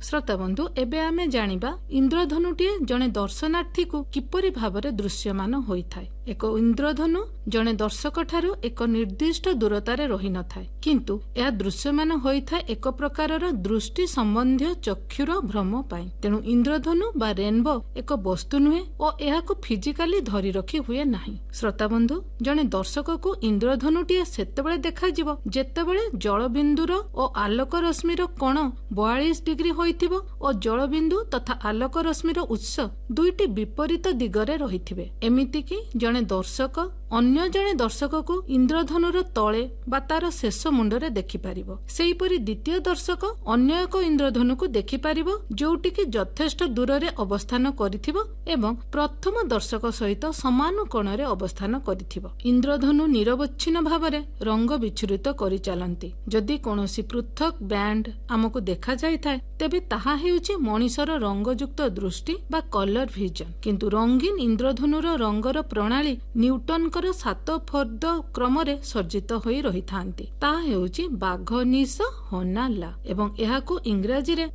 श्रोता बंधु एबे आमे जानिबा इंद्रधनुटीए जणे दर्शनार्थी को किपरि भाबरे दृश्यमान होइथाय। एक इंद्रधनु जणे दर्शक ठारू एक निर्दिष्ट दूरतारे रही न थाए, किंतु यह दृश्यमान होइथाय एक प्रकारर दृष्टि संबंधी चक्षुर भ्रम पाई। तेणु इंद्रधनु बा रेनबो एक वस्तु नुहे और एहाकु फिजिकाली धरी रखी हुए नाही। श्रोता बंधु जणे दर्शक को इंद्रधनुटीए सेतेबेले देखा जिवो जेतेबेले जलबिंदुर और आलोक रश्मिर कोण 42 डिग्री होइथिबो और जलबिंदु तथा आलोक रश्मिर उत्स दुईटी विपरीत दिगरे रहिथिबे। एमिति कि जणे दर्शक अन्य जणे दर्शक को इंद्रधनुर तले बा तार शेष मुंडरे देखि पारिबो। सेहीपरि द्वितीय दर्शक अन्य एक इंद्रधनु को देखि पारिबो जोटी कि यथेष्ट दूररे अवस्थान करिथिबो एवं प्रथम दर्शक सहित समान कोणरे अवस्थान करिथिबो। इंद्रधनु निरवच्छिन्न भावरे रंग विच्छुरित करि चालंती। जदि कोनोसी पृथक बैंड हमकु देखा जाइथाय तेबे ताहा हेउची मनिषर रंगयुक्त दृष्टि बा कलर विजन, किंतु रंगीन इंद्रधनुर रंगर प्रणाली न्यूटन 7 फर्द क्रमरे सर्जित होई रही थांती। ता हेउची बाघ निश हनाला एवं एहाकु इंग्राजी रे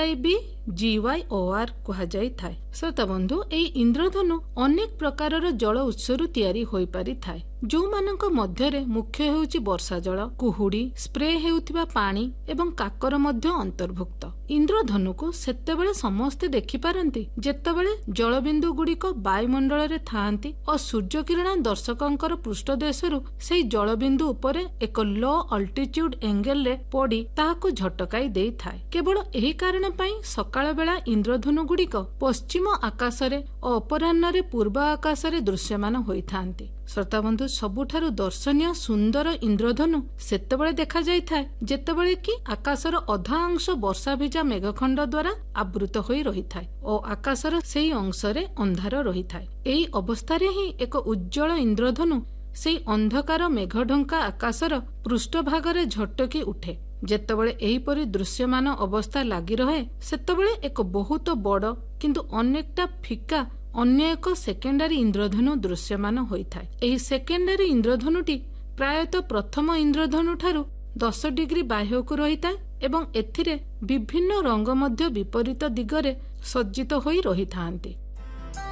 VIBGYOR कहा जाई थाए। श्रोता बंधु एई इंद्रधनु अनेक प्रकारर जल उत्सरु तयारी होई पारि थाए, जो मानक मध्यरे मुख्य हेउची वर्षा जल, कुहुडी, स्प्रे हेउथिबा पानी एवं काकर मध्य अंतर्भुक्त। इंद्रधनु को सेतेबेले समस्ते देखि पारंती जेतेबेले जलबिंदु गुड़िक वायुमंडल रे थांती और सूर्य किरण दर्शकंकर पृष्ठदेशरु सेई जलबिंदु उपरे एक लो अल्टीट्यूड एंगल रे पड़ी ताहाकु झटकाई देई थाए। केवल एही कारण पई सकाळ बेला इंद्रधनु गुड़िक पश्चिम आकाशरे और अपराह्न पूर्व आकाशरे दृश्यमान होई थांती। श्रोता बंधु सबुठारु दर्शनीय सुंदर इंद्रधनु सेतेबेले देखा जाइथाय जेतेबेले कि आकाशर अधा अंश वर्षा भिजा मेघखंड द्वारा आवृत होई रहिथाय और आकाशर सेही अंशरे अंधार रहिथाय। एही अवस्थारे ही एक उज्जवल इंद्रधनु सेही अंधकार मेघढंका आकाशर पृष्ठभागरे झटकी उठे। जेतेबेले एहीपरि दृश्यमान अवस्था लागि रहे सेतेबेले एक बहुत बड़ किंतु अनेकटा फिका अन्य एक सेकेंडारी इंद्रधनु दृश्यमान होइथाय। एही सेकेंडारी इंद्रधनुटी प्रायतः प्रथम इंद्रधनु ठारू 10 डिग्री बाह्यकु रहिथाय एवं एथिरे विभिन्न रंग मध्य विपरीत दिगरे सज्जित होई रहिथांती।